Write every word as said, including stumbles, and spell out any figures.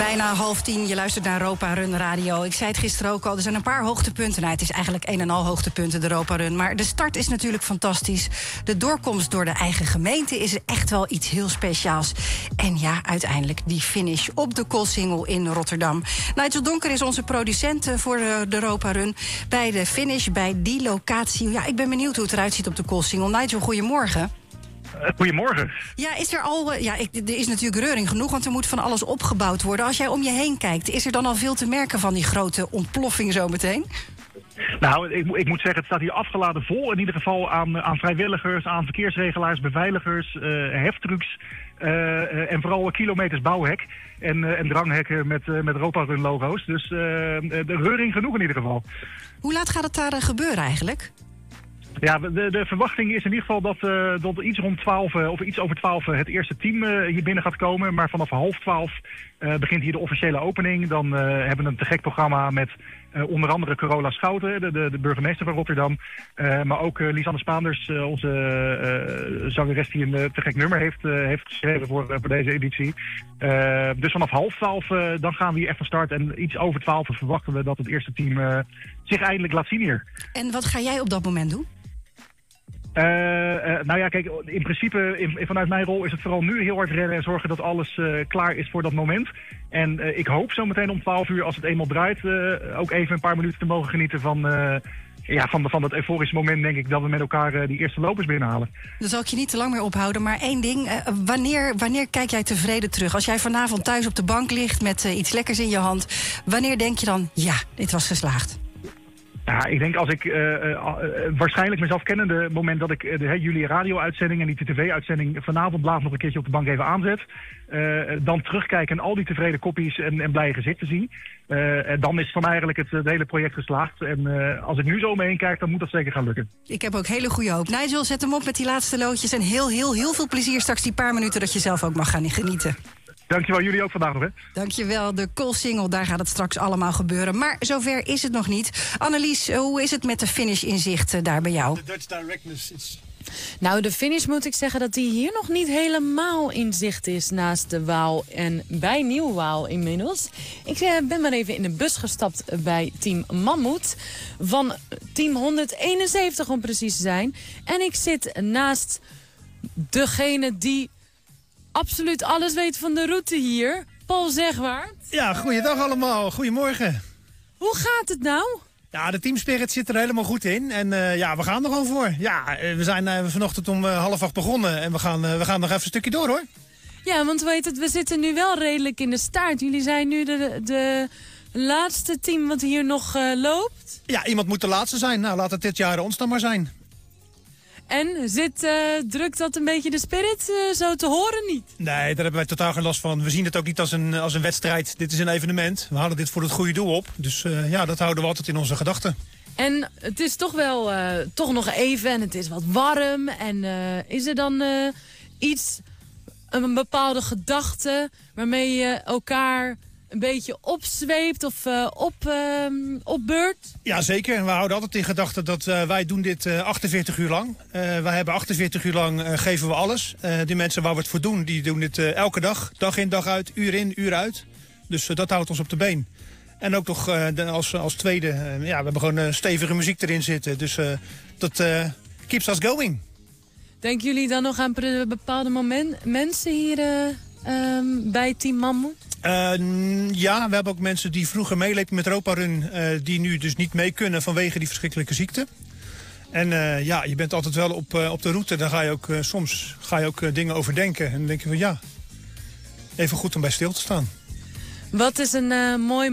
Bijna half tien, je luistert naar Europa Run Radio. Ik zei het gisteren ook al, er zijn een paar hoogtepunten. Nou, het is eigenlijk een en al hoogtepunten, de Europa Run. Maar de start is natuurlijk fantastisch. De doorkomst door de eigen gemeente is echt wel iets heel speciaals. En ja, uiteindelijk die finish op de Koolsingel in Rotterdam. Nigel Donker is onze producent voor de Europa Run. Bij de finish, bij die locatie. Ja, ik ben benieuwd hoe het eruit ziet op de Koolsingel. Nigel, goedemorgen. Goedemorgen. Ja, is er al. Ja, ik, er is natuurlijk reuring genoeg, want er moet van alles opgebouwd worden. Als jij om je heen kijkt, is er dan al veel te merken van die grote ontploffing zometeen? Nou, ik, ik moet zeggen, het staat hier afgeladen vol. In ieder geval aan, aan vrijwilligers, aan verkeersregelaars, beveiligers, uh, heftrucks. Uh, en vooral kilometers bouwhek en, uh, en dranghekken met, uh, met Europa Run logo's. Dus uh, de reuring genoeg in ieder geval. Hoe laat gaat het daar uh, gebeuren eigenlijk? Ja, de, de verwachting is in ieder geval dat, uh, dat iets rond twaalf uh, of iets over twaalf uh, het eerste team uh, hier binnen gaat komen. Maar vanaf half twaalf uh, begint hier de officiële opening. Dan uh, hebben we een te gek programma met uh, onder andere Carola Schouten, de, de, de burgemeester van Rotterdam. Uh, maar ook uh, Lisanne Spaanders, uh, onze uh, zangeres die een uh, te gek nummer heeft, uh, heeft geschreven voor, uh, voor deze editie. Uh, dus vanaf half twaalf uh, dan gaan we hier echt van start. En iets over twaalf verwachten we dat het eerste team uh, zich eindelijk laat zien hier. En wat ga jij op dat moment doen? Uh, uh, nou ja, kijk, in principe in, vanuit mijn rol is het vooral nu heel hard rennen en zorgen dat alles uh, klaar is voor dat moment. En uh, ik hoop zo meteen om twaalf uur, als het eenmaal draait, uh, ook even een paar minuten te mogen genieten van, uh, ja, van, van dat euforische moment, denk ik, dat we met elkaar uh, die eerste lopers binnenhalen. Dan zal ik je niet te lang meer ophouden, maar één ding. Uh, wanneer, wanneer kijk jij tevreden terug? Als jij vanavond thuis op de bank ligt met uh, iets lekkers in je hand, wanneer denk je dan, ja, dit was geslaagd? Ja, ik denk als ik uh, uh, uh, waarschijnlijk mezelf kennende, het moment dat ik uh, de, uh, jullie radio-uitzending en die tv-uitzending vanavond laat nog een keertje op de bank even aanzet. Uh, dan terugkijken en al die tevreden koppies en, en blije gezichten zien. Uh, en dan is van eigenlijk het, het hele project geslaagd. En uh, als ik nu zo om me heen kijk, dan moet dat zeker gaan lukken. Ik heb ook hele goede hoop. Nigel, zet hem op met die laatste loodjes. En heel, heel, heel veel plezier straks die paar minuten dat je zelf ook mag gaan genieten. Dankjewel, jullie ook vandaag nog, hè? Dankjewel, de Koolsingel, daar gaat het straks allemaal gebeuren. Maar zover is het nog niet. Annelies, hoe is het met de finish in zicht uh, daar bij jou? De Dutch Directness is... Nou, de finish moet ik zeggen dat die hier nog niet helemaal in zicht is naast de Waal en bij Nieuw-Waal inmiddels. Ik uh, ben maar even in de bus gestapt bij Team Mammoet van team honderdeenenzeventig om precies te zijn. En ik zit naast degene die absoluut alles weet van de route hier, Paul Zegwaart. Ja, goeiedag allemaal. Goedemorgen. Hoe gaat het nou? Ja, de teamspirit zit er helemaal goed in. En uh, ja, we gaan er gewoon voor. Ja, we zijn uh, vanochtend om uh, half acht begonnen. En we gaan, uh, we gaan nog even een stukje door, hoor. Ja, want weet het, we zitten nu wel redelijk in de staart. Jullie zijn nu de, de laatste team wat hier nog uh, loopt. Ja, iemand moet de laatste zijn. Nou, laat het dit jaar ons dan maar zijn. En zit, uh, drukt dat een beetje de spirit uh, zo te horen niet? Nee, daar hebben wij totaal geen last van. We zien het ook niet als een, als een wedstrijd. Dit is een evenement. We halen dit voor het goede doel op. Dus uh, ja, dat houden we altijd in onze gedachten. En het is toch wel uh, toch nog even en het is wat warm. En uh, is er dan uh, iets, een bepaalde gedachte waarmee je elkaar een beetje opzweept of uh, op, uh, opbeurt? Ja, zeker. We houden altijd in gedachten dat uh, wij doen dit uh, achtenveertig uur lang. Uh, wij hebben achtenveertig uur lang uh, geven we alles. Uh, die mensen waar we het voor doen, die doen dit uh, elke dag. Dag in, dag uit, uur in, uur uit. Dus uh, dat houdt ons op de been. En ook nog uh, de, als, als tweede, uh, ja, we hebben gewoon uh, stevige muziek erin zitten. Dus uh, dat uh, keeps us going. Denken jullie dan nog aan bepaalde moment, mensen hier uh, um, bij Team Mammoet? Uh, ja, we hebben ook mensen die vroeger meeliepen met Europa Run, uh, die nu dus niet mee kunnen vanwege die verschrikkelijke ziekte. En uh, ja, je bent altijd wel op, uh, op de route. Daar ga je ook uh, soms ga je ook, uh, dingen overdenken. En dan denk je van ja, even goed om bij stil te staan. Wat is een uh, mooi